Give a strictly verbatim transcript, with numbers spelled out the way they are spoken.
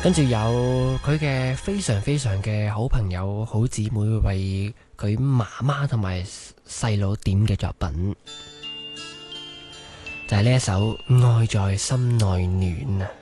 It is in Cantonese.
跟住有佢嘅非常非常嘅好朋友、好姊妹為佢媽媽同埋細佬點嘅作品，就係呢一首《愛在心內暖》啊。